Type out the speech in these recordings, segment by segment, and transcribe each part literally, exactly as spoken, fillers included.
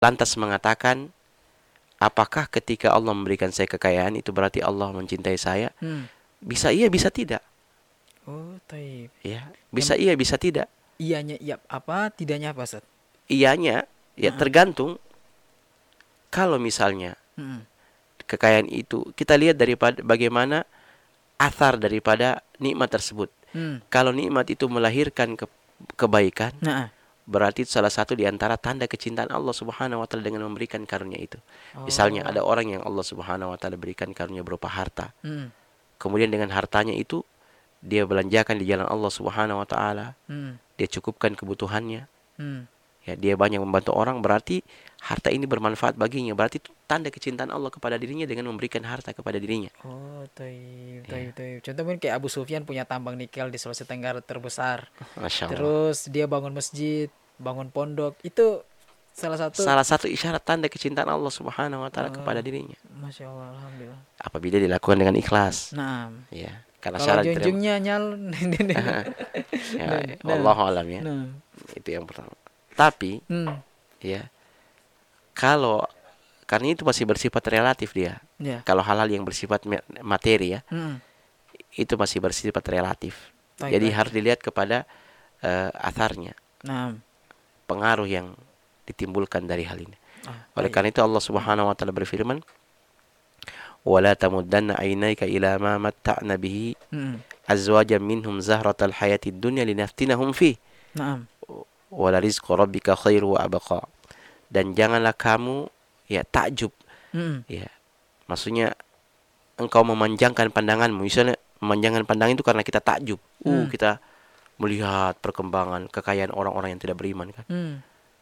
lantas mengatakan, apakah ketika Allah memberikan saya kekayaan itu berarti Allah mencintai saya? Hmm. Bisa iya, bisa tidak. Oh, taib. Ya, bisa iya, bisa tidak. Iyanya iya apa, tidaknya apa, Ustaz? Iyanya ya Heeh. tergantung. Kalau misalnya Hmm. kekayaan itu kita lihat daripada bagaimana athar daripada nikmat tersebut. Hmm. Kalau nikmat itu melahirkan ke, kebaikan, Nah. berarti itu salah satu di antara tanda kecintaan Allah Subhanahu wa taala dengan memberikan karunia itu. Misalnya Oh. ada orang yang Allah Subhanahu wa taala berikan karunia berupa harta. Hmm. Kemudian dengan hartanya itu dia belanjakan di jalan Allah Subhanahu wa taala, Hmm. dia cukupkan kebutuhannya. Hmm. Ya, dia banyak membantu orang, berarti harta ini bermanfaat baginya. Berarti itu tanda kecintaan Allah kepada dirinya dengan memberikan harta kepada dirinya. Oh, taib, Ya. taib, taib. Contoh mungkin kayak Abu Sufyan punya tambang nikel di Sulawesi Tenggara terbesar. Masya Allah. Terus dia bangun masjid, bangun pondok. Itu salah satu. Salah satu isyarat tanda kecintaan Allah Subhanahu wa taala Oh, kepada dirinya. Masya Allah, alhamdullah. Apabila dilakukan dengan ikhlas. Nah, Ya, karena kalau syarat diterima. junjungnya nyal. Ya, Nah, wallahu alam ya. Nah. Itu yang pertama. Tapi Hmm. ya, kalau karena itu masih bersifat relatif dia. Ya. Kalau hal-hal yang bersifat ma- materi ya, Hmm. itu masih bersifat relatif. Taib, Jadi taib. harus dilihat kepada uh, atharnya, Nah. pengaruh yang ditimbulkan dari hal ini. Ah, Oleh taib. karena itu Allah Subhanahu wa taala berfirman, "Wala tamuddanna 'ainaika ila ma matta'na bihi Hmm. azwajan minhum zahratal hayatid dunya linaftinahum fi. Nah. Wala rizqu rabbika khairu wa abqa." Dan janganlah kamu ya takjub. Hmm. Ya. Maksudnya engkau memanjangkan pandanganmu. Misalnya memanjangkan pandangan itu karena kita takjub. Uh, Hmm. kita melihat perkembangan kekayaan orang-orang yang tidak beriman kan. Hmm.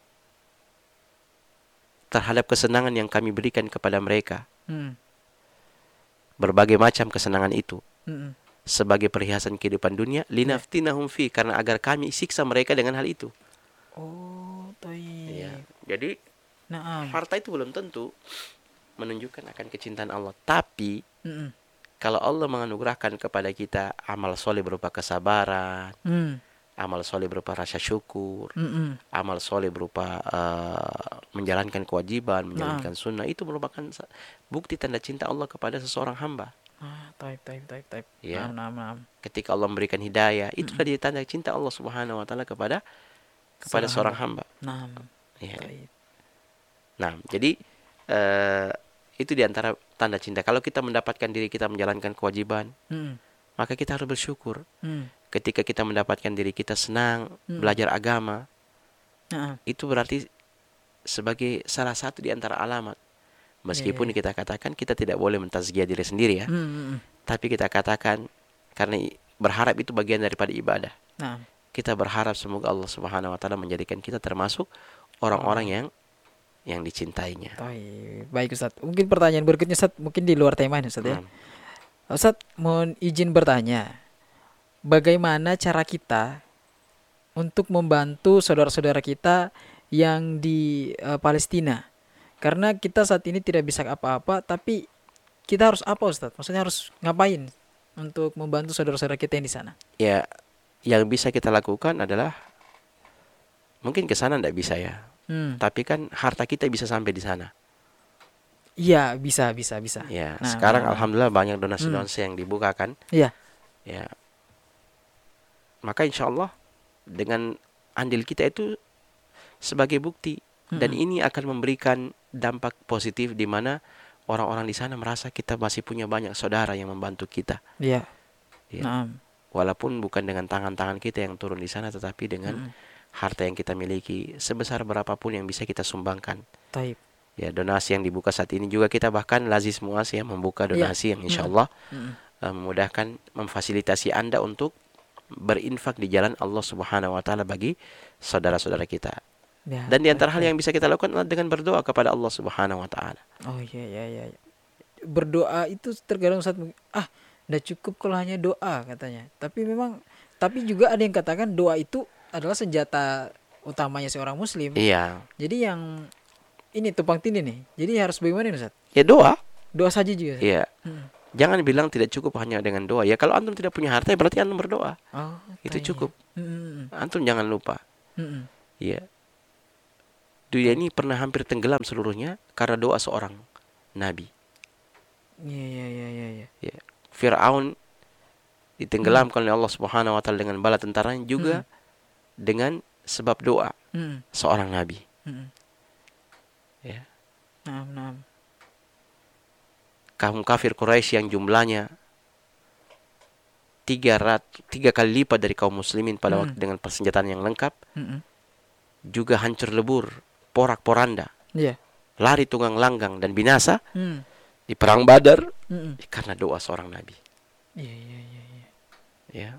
Terhadap kesenangan yang kami berikan kepada mereka. Hmm. Berbagai macam kesenangan itu. Hmm. Sebagai perhiasan kehidupan dunia, linaftinahum fi, karena agar kami siksa mereka dengan hal itu. Oh, taib. Ya. Jadi Nah. harta itu belum tentu menunjukkan akan kecintaan Allah. Tapi Hmm. kalau Allah menganugerahkan kepada kita amal soleh berupa kesabaran, Hmm. amal soleh berupa rasa syukur, Hmm. amal soleh berupa uh, menjalankan kewajiban, menjalankan sunnah, itu merupakan bukti tanda cinta Allah kepada seseorang hamba. Ah, taib, taib, taib, taib. Ya. Naam, naam, naam. Ketika Allah memberikan hidayah, itu adalah tanda cinta Allah Subhanahu wa taala kepada kepada seorang hamba. Naam. Ya. Taib. Nah, jadi uh, itu diantara tanda cinta. Kalau kita mendapatkan diri kita menjalankan kewajiban, Hmm. maka kita harus bersyukur. Hmm. Ketika kita mendapatkan diri kita senang Hmm. belajar agama, Nah. itu berarti sebagai salah satu di antara alamat. Meskipun Yeah. kita katakan kita tidak boleh mentazkiyah diri sendiri ya, Hmm. Hmm. tapi kita katakan karena berharap itu bagian daripada ibadah. Nah. Kita berharap semoga Allah Subhanahu wa taala menjadikan kita termasuk orang-orang Oh. yang yang dicintainya. Taib. Baik, Ustaz. Mungkin pertanyaan berikutnya, Ustaz, mungkin di luar tema ini, Ustaz ya. Hmm. Ustaz, mohon izin bertanya. Bagaimana cara kita untuk membantu saudara-saudara kita yang di uh, Palestina? Karena kita saat ini tidak bisa apa-apa, tapi kita harus apa, Ustaz? Maksudnya harus ngapain untuk membantu saudara-saudara kita yang di sana? Ya, yang bisa kita lakukan adalah mungkin ke sana tidak bisa ya. Hmm. Tapi kan harta kita bisa sampai di sana. Iya, bisa, bisa, bisa. Ya, Nah, sekarang nah, nah. alhamdulillah banyak donasi-donasi yang dibukakan. Iya. Ya. Maka insya Allah dengan andil kita itu sebagai bukti, dan Mm-mm. ini akan memberikan dampak positif di mana orang-orang di sana merasa kita masih punya banyak saudara yang membantu kita. Iya. Ya. Naam. Walaupun bukan dengan tangan-tangan kita yang turun di sana, tetapi dengan Mm-mm. harta yang kita miliki sebesar berapapun yang bisa kita sumbangkan. Taib. Ya, donasi yang dibuka saat ini juga kita bahkan Lazis Muas ya membuka donasi Iya. yang insya Allah Mm-mm. uh, memudahkan, memfasilitasi Anda untuk berinfak di jalan Allah Subhanahu wa taala bagi saudara-saudara kita. Ya, Dan di antara hal taib. yang bisa kita lakukan adalah dengan berdoa kepada Allah Subhanahu wa taala. Oh iya, iya, iya. Berdoa itu terkadang saat ah, udah cukup kalau hanya doa katanya. Tapi memang, tapi juga ada yang katakan doa itu adalah senjata utamanya seorang muslim. Iya. Jadi yang ini tumpang tindih nih. Jadi harus bagaimana nih, Ustaz? Ya doa. Doa saja juga. Ustaz? Iya. Hmm. Jangan bilang tidak cukup hanya dengan doa. Ya kalau antum tidak punya harta ya berarti antum berdoa. Oh, Itu taib. cukup. Hmm. Antum jangan lupa. Hmm. Ya. Dunia ini pernah hampir tenggelam seluruhnya karena doa seorang nabi. Iya, iya, iya, iya, iya. Ya. Fir'aun ditenggelamkan oleh Allah Subhanahu wa taala dengan bala tentaranya juga Hmm. dengan sebab doa Hmm. seorang nabi. Hmm. Ya. Naam, naam. Kaum kafir Quraisy yang jumlahnya tiga ratus tiga kali lipat dari kaum muslimin pada Hmm. waktu dengan persenjataan yang lengkap Hmm. juga hancur lebur, porak-poranda, Iya. lari tunggang langgang dan binasa Hmm. di perang Badar Hmm. karena doa seorang nabi. Iya, iya, iya, iya. Ya.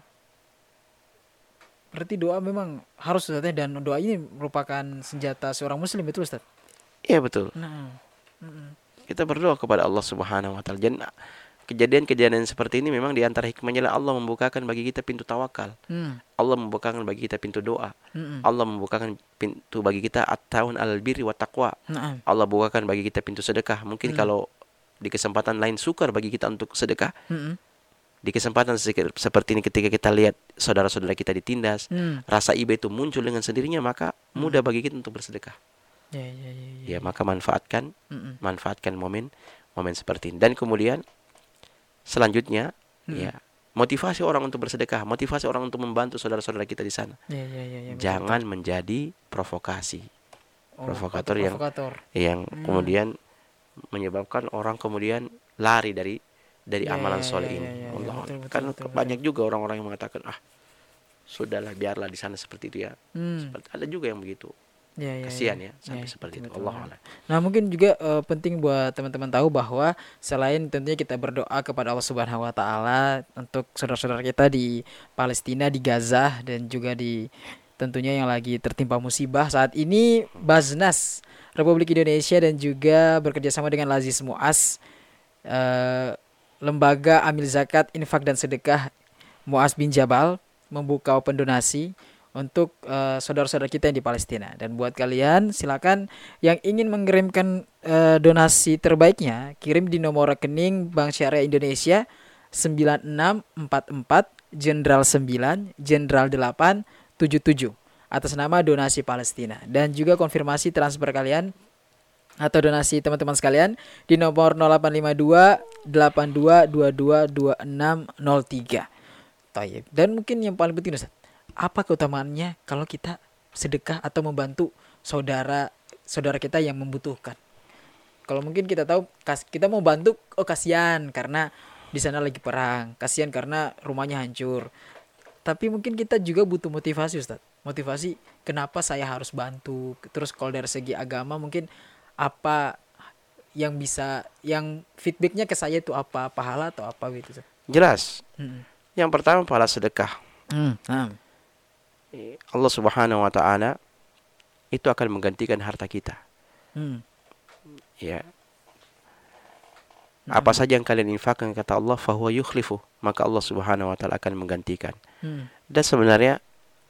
Berarti doa memang harus Ustaz ya, dan doa ini merupakan senjata seorang muslim, itu Ustaz. Iya betul. Nah. Hmm. Kita berdoa kepada Allah Subhanahu wa taala. Dan kejadian-kejadian seperti ini memang di antara hikmahnya lah Allah membukakan bagi kita pintu tawakal. Hmm. Allah membukakan bagi kita pintu doa. Hmm. Allah membukakan pintu bagi kita at-ta'awun 'alal birri wat taqwa. Naam. Allah bukakan bagi kita pintu sedekah. Mungkin Hmm. kalau di kesempatan lain sukar bagi kita untuk sedekah. Hmm. Di kesempatan se- seperti ini ketika kita lihat saudara-saudara kita ditindas, Hmm. rasa iba itu muncul dengan sendirinya, maka mudah bagi kita untuk bersedekah. Ya, ya, ya, ya. Ya, maka manfaatkan Hmm. manfaatkan momen momen seperti ini. Dan kemudian selanjutnya Hmm. ya, motivasi orang untuk bersedekah, motivasi orang untuk membantu saudara-saudara kita di sana. Ya, ya, ya, ya, betul, Jangan menjadi provokasi. Oh, provokator yang provokator. yang Hmm. kemudian menyebabkan orang kemudian lari dari dari Ya, amalan ya, soleh ya, ini. ya, ya, Allah. betul, betul, Karena betul, betul. banyak juga orang-orang yang mengatakan, ah sudahlah biarlah di sana seperti itu ya. Hmm. Seperti, ada juga yang begitu. Ya, ya, Kasihan ya. ya sampai Ya, seperti betul, itu. betul. Allah Allah. Nah, mungkin juga eh, penting buat teman-teman tahu bahwa selain tentunya kita berdoa kepada Allah Subhanahu wa taala untuk saudara-saudara kita di Palestina, di Gaza, dan juga di tentunya yang lagi tertimpa musibah saat ini, Baznas Republik Indonesia dan juga bekerjasama dengan Lazis Muas, eh, Lembaga Amil Zakat, Infak dan Sedekah Muas bin Jabal, membuka open donasi untuk eh, saudara-saudara kita yang di Palestina. Dan buat kalian silakan yang ingin mengirimkan eh, donasi terbaiknya, kirim di nomor rekening Bank Syariah Indonesia sembilan enam empat empat Jenderal sembilan Jenderal delapan tujuh tujuh atas nama donasi Palestina. Dan juga konfirmasi transfer kalian atau donasi teman-teman sekalian di nomor nol delapan lima dua delapan dua dua dua dua enam nol tiga. Tayyib. Dan mungkin yang paling penting Ustaz, apa keutamaannya kalau kita sedekah atau membantu saudara saudara kita yang membutuhkan? Kalau mungkin kita tahu kas, kita mau bantu, oh kasihan karena di sana lagi perang, kasihan karena rumahnya hancur. Tapi mungkin kita juga butuh motivasi Ustaz. Motivasi kenapa saya harus bantu. Terus kalau dari segi agama mungkin apa yang bisa, yang feedbacknya ke saya itu apa, pahala atau apa gitu Ustaz. Jelas. Hmm. Yang pertama pahala sedekah. Hmm. Hmm. Allah Subhanahu wa taala itu akan menggantikan harta kita. Hmm. Ya. Apa saja yang kalian infakkan kata Allah fahuwa yukhlifu, maka Allah Subhanahu wa taala akan menggantikan. Hmm. Dan sebenarnya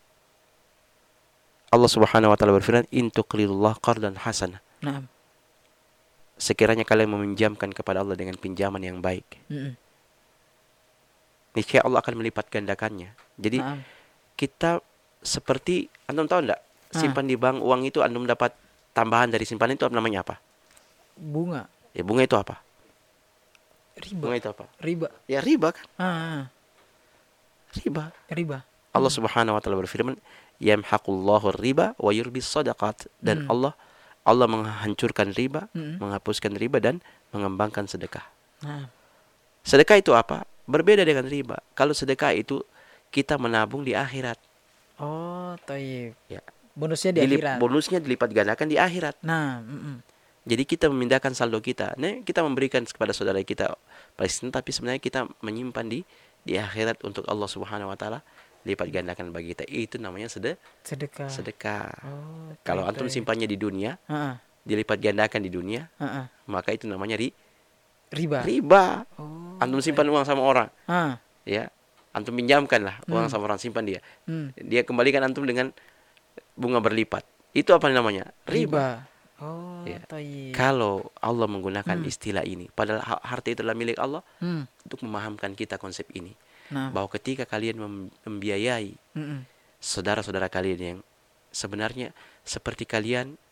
Allah Subhanahu wa taala berfirman, "In tuqridullah qardan hasanah." Nah. Sekiranya kalian meminjamkan kepada Allah dengan pinjaman yang baik, Hmm. niscaya Allah akan melipat gandakannya. Jadi Nah. kita seperti, antum tahu enggak, simpan di bank uang itu antum dapat tambahan dari simpanan itu namanya apa? Bunga. Ya bunga itu apa? Riba. Bunga itu apa? Riba. Ya riba kan? Ah, Riba. riba. Allah Subhanahu wa taala berfirman, "Yamhaqullahu riba wa yurbis shadaqat." Dan Hmm. Allah Allah menghancurkan riba, Hmm. menghapuskan riba dan mengembangkan sedekah. Nah. Sedekah itu apa? Berbeda dengan riba. Kalau sedekah itu kita menabung di akhirat. Oh, tayyib. Ya. Bonusnya di Dilip, akhirat. bonusnya dilipat gandakan di akhirat. Nah, mm-mm. Jadi kita memindahkan saldo kita. Nah, kita memberikan kepada saudara kita Palestina, tapi sebenarnya kita menyimpan di di akhirat untuk Allah Subhanahu wa taala lipat gandakan bagi kita. Itu namanya sede, sedekah. sedekah. Oh, Kalau tayyib, antum tayyib. simpannya di dunia, Ah, dilipat gandakan di dunia, ah, ah. maka itu namanya ri, Riba. riba. Oh, Antum simpan uang sama orang, ah. ya. Antum pinjamkan lah uang Hmm. sama orang, simpan dia. Hmm. Dia kembalikan antum dengan bunga berlipat. Itu apa namanya? Riba. Riba. Oh, Ya. tayyib. Kalau Allah menggunakan Hmm. istilah ini, padahal ha- harta itu adalah milik Allah, Hmm. untuk memahamkan kita konsep ini, Nah. bahwa ketika kalian mem- membiayai Mm-mm. saudara-saudara kalian yang sebenarnya seperti kalian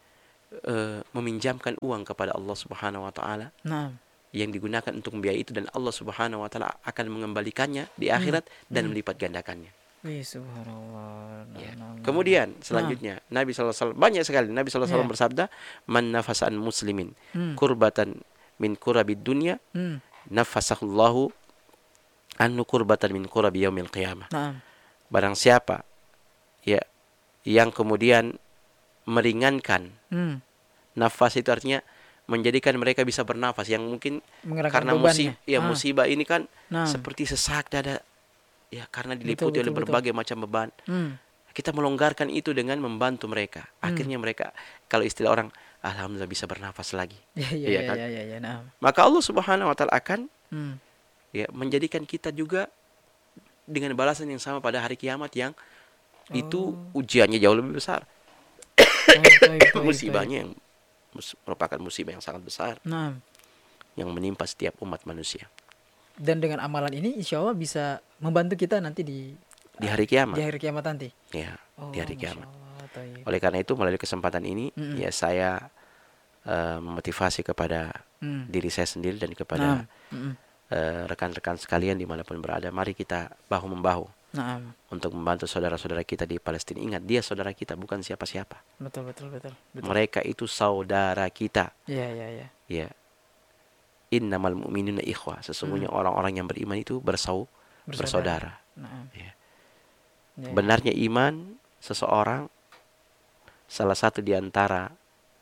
uh, meminjamkan uang kepada Allah Subhanahu wa taala Nah. yang digunakan untuk membiayai itu, dan Allah Subhanahu wa taala akan mengembalikannya di akhirat Hmm. dan Hmm. melipat gandakannya. Wih, subhanallah. Nah, Ya. nah, nah. Kemudian selanjutnya Nabi sallallahu alaihi wasallam, banyak sekali Nabi sallallahu alaihi wasallam Ya. bersabda, "Man nafasa an muslimin Hmm. kurbatan min kurabid dunya, Hmm. nafasahullahu annu kurbatan min kurabi yaumil qiyamah." Nah. Barang siapa ya yang kemudian meringankan, Hmm. nafas itu artinya menjadikan mereka bisa bernafas, yang mungkin Menggerakkan karena bebannya. musibah, ya Ah. musibah ini kan Nah. seperti sesak dada, ya karena Betul, diliputi betul, oleh betul. berbagai macam beban. Hmm. Kita melonggarkan itu dengan membantu mereka. Hmm. Akhirnya mereka, kalau istilah orang, alhamdulillah bisa bernafas lagi. Ya, ya, Iya ya, kan? ya, ya, ya, nah. Maka Allah Subhanahu wa taala akan Hmm. ya menjadikan kita juga dengan balasan yang sama pada hari kiamat, yang itu ujiannya jauh lebih besar. Taib, taib, taib, Musibahnya yang mus- merupakan musibah yang sangat besar taib. Nah. yang menimpa setiap umat manusia Dan dengan amalan ini insya Allah bisa membantu kita nanti di di hari kiamat. di hari kiamat nanti. Ya, Oh, di hari Masya kiamat. Allah, taib. Oleh karena itu melalui kesempatan ini Mm-mm. ya saya eh, memotivasi kepada Hmm. diri saya sendiri dan Nah. kepada Mm-mm. eh, rekan-rekan sekalian dimanapun berada, mari kita bahu membahu Nah. untuk membantu saudara-saudara kita di Palestina. Ingat, dia saudara kita, bukan siapa-siapa. Betul, betul, betul. Betul. Mereka itu saudara kita. Iya, iya, iya. Ya, innamal mu'minuna ikhwah. Sesungguhnya orang-orang yang beriman itu bersau bersaudara. Nah. Ya. Ya. Benarnya iman seseorang salah satu di antara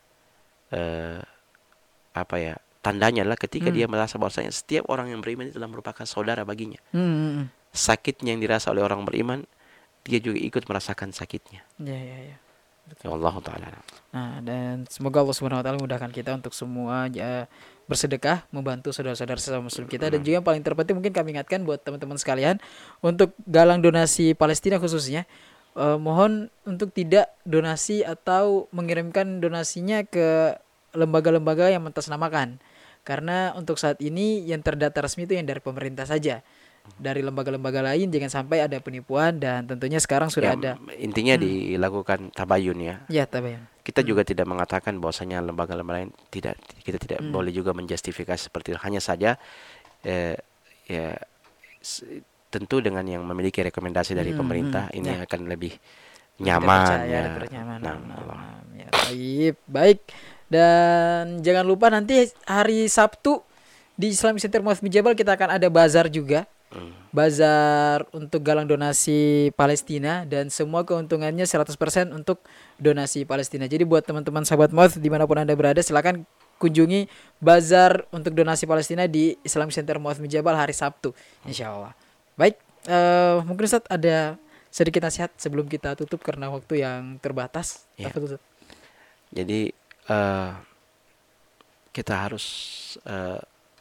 eh, apa ya tandanya adalah ketika Hmm. dia merasa bahwasanya setiap orang yang beriman itu adalah merupakan saudara baginya. Hmm, hmm, hmm. Sakitnya yang dirasa oleh orang beriman, dia juga ikut merasakan sakitnya. Ya, ya, ya. Ya Allah taala. Nah, dan semoga Allah Subhanahu wa taala memudahkan kita untuk semua ya, bersedekah membantu saudara-saudara sesama muslim kita, dan juga yang paling terpenting mungkin kami ingatkan buat teman-teman sekalian untuk galang donasi Palestina khususnya, eh, mohon untuk tidak donasi atau mengirimkan donasinya ke lembaga-lembaga yang mengatasnamakan, karena untuk saat ini yang terdata resmi itu yang dari pemerintah saja. Dari lembaga-lembaga lain jangan sampai ada penipuan, dan tentunya sekarang sudah Ya, ada. intinya Hmm. dilakukan tabayun ya. Ya, tabayan. Kita juga tidak mengatakan bahwasanya lembaga-lembaga lain tidak, kita tidak Hmm. boleh juga menjustifikasi seperti itu. Hanya saja eh, ya s- tentu dengan yang memiliki rekomendasi dari Hmm, pemerintah hmm, ini ya. akan lebih Lebih nyaman terpercaya, ya. lebih bernyaman. Nah, Nah, Allah. nah, ya, baik, baik. Dan jangan lupa nanti hari Sabtu di Islamic Center Muhammad bin Jabal kita akan ada bazar juga. Hmm. Bazar untuk galang donasi Palestina, dan semua keuntungannya seratus persen untuk donasi Palestina. Jadi buat teman-teman sahabat Muhammad dimanapun Anda berada, silakan kunjungi bazar untuk donasi Palestina di Islamic Center Muhammad bin Jabal hari Sabtu, insya Allah. Baik, eh, mungkin Ustaz ada sedikit nasihat sebelum kita tutup karena waktu yang terbatas. Ya. Apa tuh, Ustaz? Jadi eh, kita harus eh,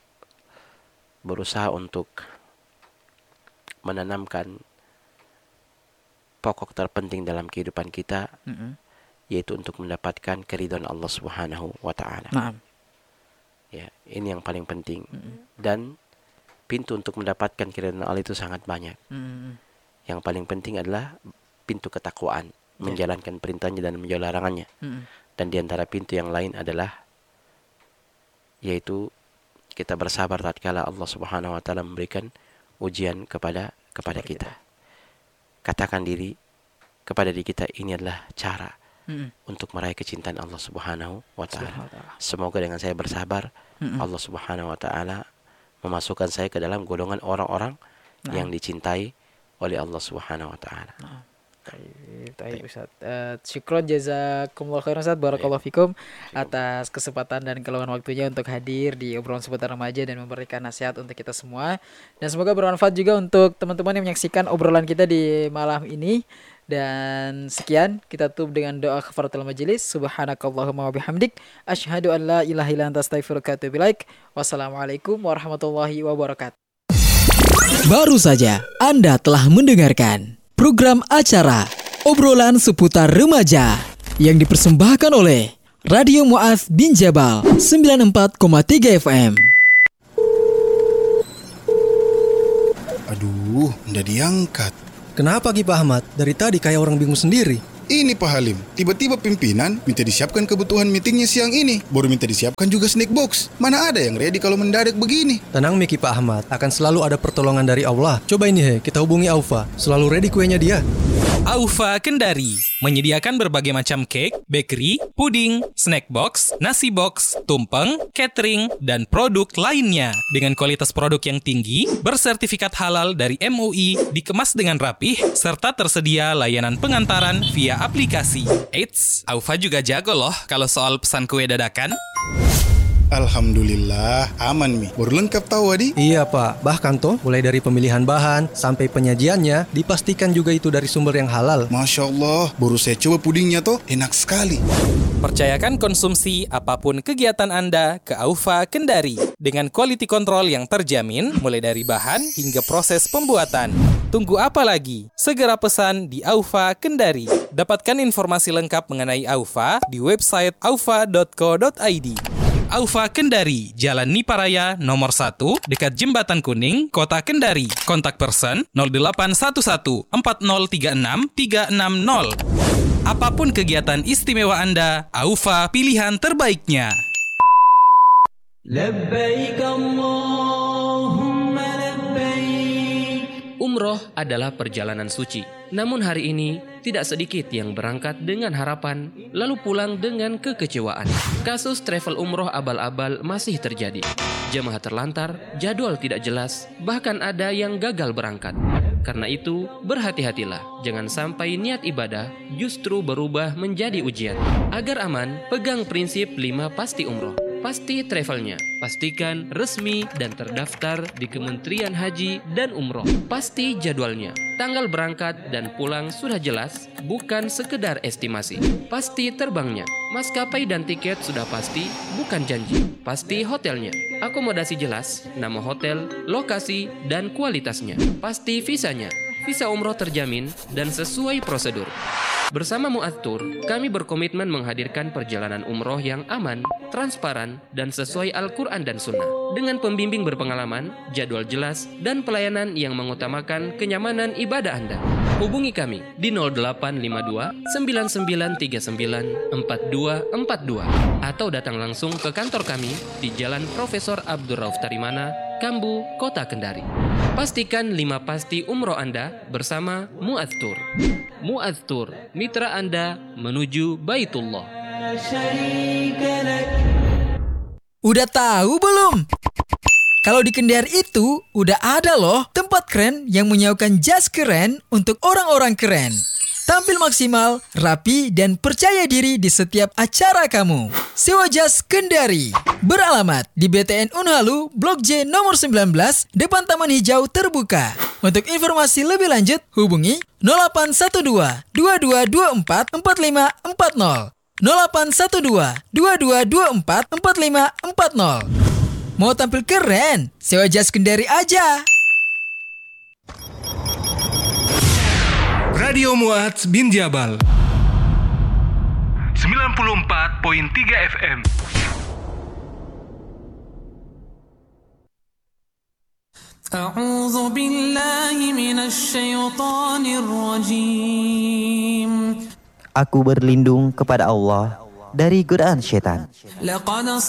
berusaha untuk menanamkan pokok terpenting dalam kehidupan kita, Mm-mm. yaitu untuk mendapatkan keridhaan Allah Subhanahu wa taala. Naam. Ya, ini yang paling penting. Mm-mm. Dan pintu untuk mendapatkan keridhaan Allah itu sangat banyak. Mm-mm. Yang paling penting adalah pintu ketakwaan, menjalankan perintahnya dan menjauhi larangannya. Mm-mm. Dan di antara pintu yang lain adalah yaitu kita bersabar tatkala Allah Subhanahu wa taala memberikan ujian kepada kepada Kepada kita. Katakan diri kepada diri kita, ini adalah cara Mm-mm. untuk meraih kecintaan Allah Subhanahu wa taala. Subhanahu wa ta'ala. Semoga dengan saya bersabar, Mm-mm. Allah Subhanahu wa taala memasukkan saya ke dalam golongan orang-orang Nah. yang dicintai oleh Allah Subhanahu wa taala. Taib, taib Ustaz. Uh, syukron jazakumullah khairan Ustaz, barakallahu fikum atas kesempatan dan keluangan waktunya untuk hadir di obrolan seputar remaja dan memberikan nasihat untuk kita semua. Dan semoga bermanfaat juga untuk teman-teman yang menyaksikan obrolan kita di malam ini. Dan sekian, kita tutup dengan doa kafaratul majelis. Subhanakallahumma wa bihamdik, asyhadu an la ilaha illa anta astaghfiruka wa atubu ilaik. Wassalamualaikum warahmatullahi wabarakatuh. Baru saja Anda telah mendengarkan program acara obrolan seputar remaja yang dipersembahkan oleh Radio Mu'adz bin Jabal sembilan puluh empat koma tiga F M. Aduh, nggak diangkat. Kenapa Ki Pak Ahmad? Dari tadi kayak orang bingung sendiri. Ini Pak Halim, tiba-tiba pimpinan minta disiapkan kebutuhan meetingnya siang ini. Baru minta disiapkan juga snack box. Mana ada yang ready kalau mendadak begini? Tenang Miki Pak Ahmad, akan selalu ada pertolongan dari Allah. Coba ini he, kita hubungi Aufa. Selalu ready kuenya dia. Aufa Kendari menyediakan berbagai macam cake, bakery, puding, snack box, nasi box, tumpeng, catering, dan produk lainnya. Dengan kualitas produk yang tinggi, bersertifikat halal dari M U I, dikemas dengan rapih, serta tersedia layanan pengantaran via aplikasi. Eits, Aufa juga jago loh kalau soal pesan kue dadakan. Alhamdulillah, aman Mi. Baru lengkap tahu Adi? Iya Pak, bahkan toh mulai dari pemilihan bahan sampai penyajiannya dipastikan juga itu dari sumber yang halal. Masya Allah, baru saya coba pudingnya toh, enak sekali. Percayakan konsumsi apapun kegiatan Anda ke Aufa Kendari dengan quality control yang terjamin mulai dari bahan hingga proses pembuatan. Tunggu apa lagi? Segera pesan di Aufa Kendari. Dapatkan informasi lengkap mengenai Aufa di website aufa dot co dot i d. Aufa Kendari, Jalan Niparaya nomor satu, dekat Jembatan Kuning, Kota Kendari. Kontak person nol delapan satu satu empat nol tiga enam tiga enam nol. Apapun kegiatan istimewa Anda, Aufa pilihan terbaiknya. Labbaik Allahumma labbaik. Umroh adalah perjalanan suci. Namun hari ini, tidak sedikit yang berangkat dengan harapan, lalu pulang dengan kekecewaan. Kasus travel umroh abal-abal masih terjadi. Jemaah terlantar, jadwal tidak jelas, bahkan ada yang gagal berangkat. Karena itu, berhati-hatilah. Jangan sampai niat ibadah justru berubah menjadi ujian. Agar aman, pegang prinsip lima pasti umroh. Pasti travelnya, pastikan resmi dan terdaftar di Kementerian Haji dan Umroh. Pasti jadwalnya, tanggal berangkat dan pulang sudah jelas, bukan sekedar estimasi. Pasti terbangnya, maskapai dan tiket sudah pasti, bukan janji. Pasti hotelnya, akomodasi jelas, nama hotel, lokasi, dan kualitasnya. Pasti visanya, visa umroh terjamin dan sesuai prosedur. Bersama Mu'adz Tour, kami berkomitmen menghadirkan perjalanan umroh yang aman, transparan, dan sesuai Al-Quran dan Sunnah. Dengan pembimbing berpengalaman, jadwal jelas, dan pelayanan yang mengutamakan kenyamanan ibadah Anda. Hubungi kami di nol delapan lima dua sembilan sembilan tiga sembilan empat dua empat dua atau datang langsung ke kantor kami di Jalan Profesor Abdul Rauf Tarimana, Kambu, Kota Kendari. Pastikan lima pasti umroh Anda bersama Mu'adz Tour. Mu'adz Tour, mitra Anda menuju Baitullah. Udah tahu belum? Kalau di Kendari itu udah ada loh tempat keren yang menyewakan jas keren untuk orang-orang keren. Tampil maksimal, rapi, dan percaya diri di setiap acara kamu. Sewa jas Kendari. Beralamat di B T N Unhalu, Blok J nomor sembilan belas, depan Taman Hijau Terbuka. Untuk informasi lebih lanjut, hubungi nol delapan satu dua dua dua dua empat empat lima empat nol. nol delapan satu dua dua dua dua empat empat lima empat nol. Mau tampil keren? Sewa jas Kendari aja. Radio Mu'adz bin Jabal sembilan puluh empat koma tiga F M. A'udzu billahi minasy syaithanir rajim. Aku berlindung kepada Allah dari godaan syaitan. Laqad